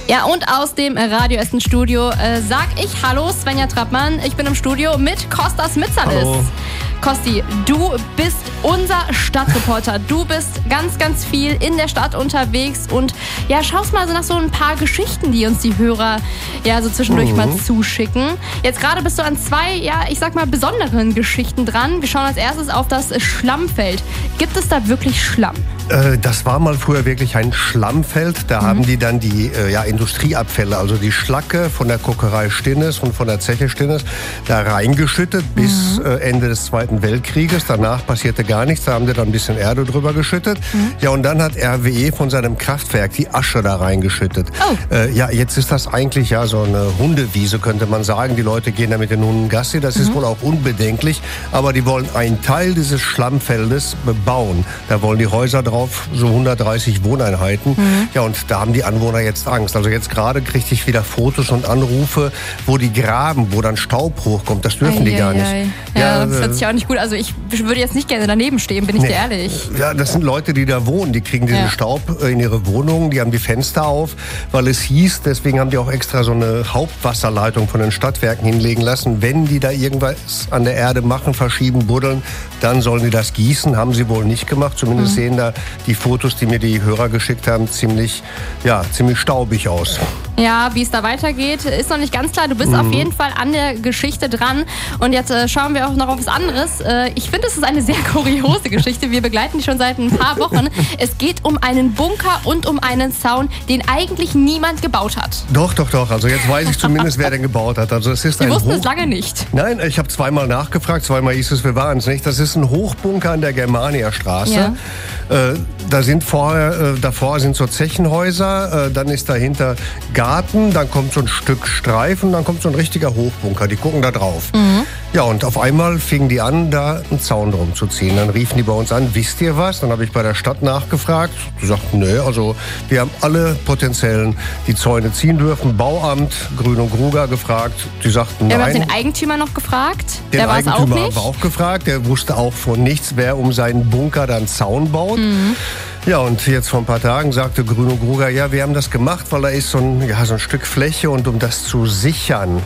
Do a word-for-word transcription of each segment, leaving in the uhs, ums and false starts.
Ja, und aus dem Radio Essen Studio äh, sag ich Hallo, Svenja Trappmann. Ich bin im Studio mit Kostas Mitsalis. Hallo. Kosti, du bist unser Stadtreporter. Du bist ganz, ganz viel in der Stadt unterwegs und ja, schaust mal so nach so ein paar Geschichten, die uns die Hörer ja so zwischendurch mhm. mal zuschicken. Jetzt gerade bist du an zwei, ja, ich sag mal, besonderen Geschichten dran. Wir schauen als erstes auf das Schlammfeld. Gibt es da wirklich Schlamm? Äh, das war mal früher wirklich ein Schlammfeld. Da mhm. haben die dann die äh, ja, Industrieabfälle, also die Schlacke von der Kokerei Stinnes und von der Zeche Stinnes, da reingeschüttet mhm. bis äh, Ende des Zweiten Weltkrieges. Danach passierte gar nichts. Da haben die dann ein bisschen Erde drüber geschüttet. Mhm. Ja, und dann hat R W E von seinem Kraftwerk die Asche da reingeschüttet. Oh. Äh, ja, jetzt ist das eigentlich ja so eine Hundewiese, könnte man sagen. Die Leute gehen da mit den Hunden Gassi. Das mhm. ist wohl auch unbedenklich. Aber die wollen einen Teil dieses Schlammfeldes bebauen. Da wollen die Häuser drauf, so hundertdreißig Wohneinheiten. Mhm. Ja, und da haben die Anwohner jetzt Angst. Also jetzt gerade kriege ich wieder Fotos und Anrufe, wo die graben, wo dann Staub hochkommt. Das dürfen ei, die gar ei, nicht. Ei. Ja, ja, das hört sich auch nicht gut. Also ich würde jetzt nicht gerne daneben stehen, bin ich nee. dir ehrlich. Ja, das sind Leute, die da wohnen. Die kriegen diesen ja. Staub in ihre Wohnungen, die haben die Fenster auf, weil es hieß, deswegen haben die auch extra so eine Hauptwasserleitung von den Stadtwerken hinlegen lassen. Wenn die da irgendwas an der Erde machen, verschieben, buddeln, dann sollen die das gießen. Haben sie wohl nicht gemacht. Zumindest mhm. sehen da die Fotos, die mir die Hörer geschickt haben, ziemlich, ja, ziemlich staubig aus. Ja, wie es da weitergeht, ist noch nicht ganz klar. Du bist mhm. auf jeden Fall an der Geschichte dran. Und jetzt äh, schauen wir auch noch auf was anderes. Äh, ich finde, es ist eine sehr kuriose Geschichte. Wir begleiten die schon seit ein paar Wochen. Es geht um einen Bunker und um einen Zaun, den eigentlich niemand gebaut hat. Doch, doch, doch. Also jetzt weiß ich zumindest, wer den gebaut hat. Also es ist wir ein wussten Hoch- es lange nicht. Nein, ich habe zweimal nachgefragt. Zweimal hieß es, wir waren es nicht. Das ist ein Hochbunker an der Germania-Straße. Ja. Äh, da sind vorher, äh, davor sind so Zechenhäuser, äh, dann ist dahinter Garten, dann kommt so ein Stück Streifen, dann kommt so ein richtiger Hochbunker. Die gucken da drauf. Mhm. Ja, und auf einmal fingen die an, da einen Zaun drum zu ziehen. Dann riefen die bei uns an, wisst ihr was? Dann habe ich bei der Stadt nachgefragt. Die sagten, nö, also wir haben alle potenziellen, die Zäune ziehen dürfen. Bauamt, Grün und Gruger gefragt. Die sagten nein. Wir haben den Eigentümer noch gefragt. Den der Eigentümer auch nicht. haben wir auch gefragt. Der wusste auch von nichts, wer um seinen Bunker dann Zaun baut. Mhm. Ja, und jetzt vor ein paar Tagen sagte Grün und Gruger, ja, wir haben das gemacht, weil da ist so ein, ja, so ein Stück Fläche und um das zu sichern.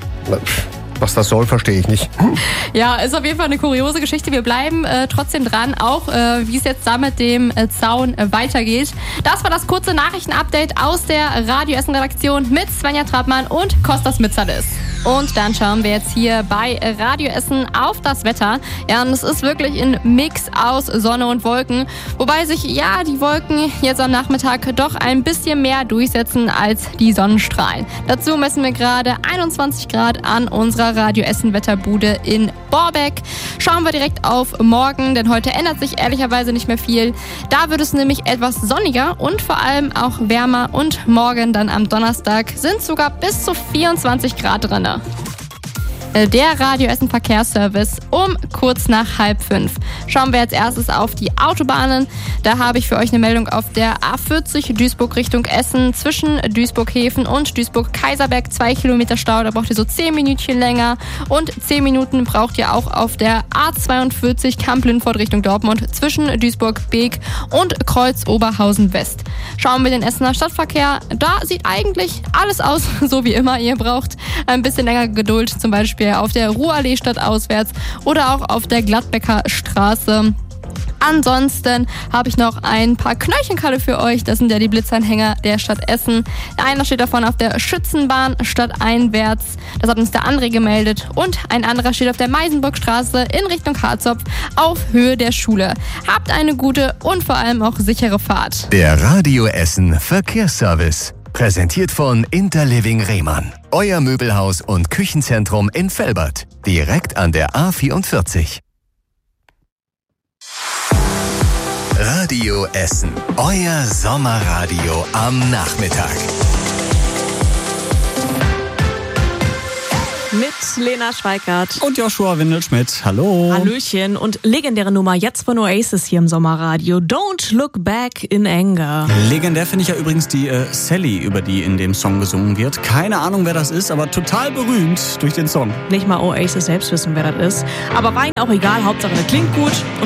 Was das soll, verstehe ich nicht. Ja, ist auf jeden Fall eine kuriose Geschichte. Wir bleiben äh, trotzdem dran, auch äh, wie es jetzt da mit dem äh, Zaun äh, weitergeht. Das war das kurze Nachrichtenupdate aus der Radio Essen Redaktion mit Svenja Trappmann und Kostas Mitsalis. Und dann schauen wir jetzt hier bei Radio Essen auf das Wetter. Ja, und es ist wirklich ein Mix aus Sonne und Wolken. Wobei sich, ja, die Wolken jetzt am Nachmittag doch ein bisschen mehr durchsetzen als die Sonnenstrahlen. Dazu messen wir gerade einundzwanzig Grad an unserer Radio Essen Wetterbude in Borbeck. Schauen wir direkt auf morgen, denn heute ändert sich ehrlicherweise nicht mehr viel. Da wird es nämlich etwas sonniger und vor allem auch wärmer. Und morgen dann am Donnerstag sind sogar bis zu vierundzwanzig Grad drin. Der Radio Essen Verkehrsservice um kurz nach halb fünf. Schauen wir als erstes auf die Autobahnen. Da habe ich für euch eine Meldung auf der A vierzig Duisburg Richtung Essen zwischen Duisburg-Häfen und Duisburg-Kaiserberg. Zwei Kilometer Stau, da braucht ihr so zehn Minütchen länger. Und zehn Minuten braucht ihr auch auf der A zweiundvierzig Kamp-Lindfort Richtung Dortmund zwischen Duisburg-Beek und Kreuz-Oberhausen-West. Schauen wir den Essener Stadtverkehr. Da sieht eigentlich alles aus, so wie immer. Ihr braucht ein bisschen länger Geduld, zum Beispiel auf der Ruhrallee stadtauswärts oder auch auf der Gladbecker Straße. Ansonsten habe ich noch ein paar Knöllchenkalle für euch. Das sind ja die Blitzanhänger der Stadt Essen. Einer steht davon auf der Schützenbahn stadteinwärts. Das hat uns der André gemeldet. Und ein anderer steht auf der Meisenburgstraße in Richtung Harzopf auf Höhe der Schule. Habt eine gute und vor allem auch sichere Fahrt. Der Radio Essen Verkehrsservice. Präsentiert von Interliving Rehmann. Euer Möbelhaus und Küchenzentrum in Velbert. Direkt an der A vierundvierzig. Radio Essen. Euer Sommerradio am Nachmittag. Mit Lena Schweikart. Und Joshua Windelschmidt. Hallo. Hallöchen. Und legendäre Nummer jetzt von Oasis hier im Sommerradio. Don't Look Back in Anger. Legendär finde ich ja übrigens die äh, Sally, über die in dem Song gesungen wird. Keine Ahnung, wer das ist, aber total berühmt durch den Song. Nicht mal Oasis selbst wissen, wer das ist. Aber Wein auch egal, Hauptsache, der klingt gut. Und